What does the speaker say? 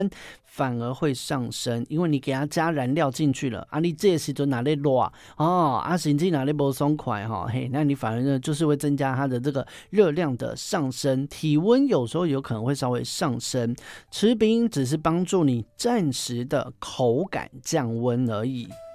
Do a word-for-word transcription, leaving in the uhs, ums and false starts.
反而会上升，因为你给它加燃料进去了啊，你这时候哪里热哦，啊，心情哪里不松快哈，嘿，那你反而呢就是会增加它的这个热量的上升，体温有时候有可能会稍微上升，吃冰只是帮助你暂时的口感降温而已。